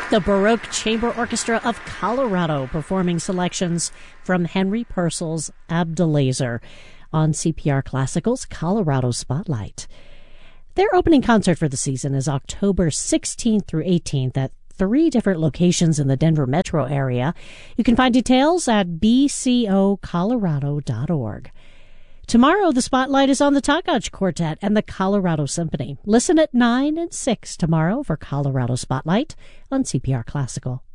The Baroque Chamber Orchestra of Colorado performing selections from Henry Purcell's Abdelazer on CPR Classical's Colorado Spotlight. Their opening concert for the season is October 16th through 18th at 3 different locations in the Denver metro area. You can find details at bcocolorado.org. Tomorrow, the spotlight is on the Tagach Quartet and the Colorado Symphony. Listen at 9 and 6 tomorrow for Colorado Spotlight on CPR Classical.